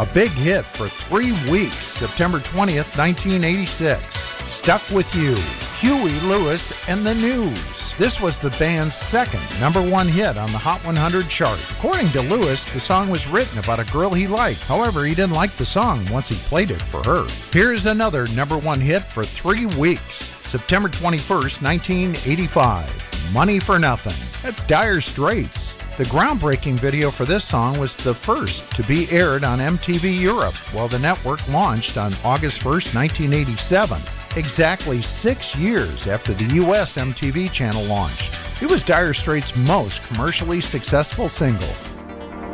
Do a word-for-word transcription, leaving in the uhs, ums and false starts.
A big hit for three weeks, September twentieth, nineteen eighty-six. Stuck With You, Huey Lewis and the News. This was the band's second number one hit on the Hot one hundred chart. According to Lewis, the song was written about a girl he liked. However, he didn't like the song once he played it for her. Here's another number one hit for three weeks, September twenty-first, nineteen eighty-five. Money for Nothing. That's Dire Straits. The groundbreaking video for this song was the first to be aired on M T V Europe, while the network launched on August first, nineteen eighty-seven, exactly six years after the U S M T V channel launched. It was Dire Straits' most commercially successful single.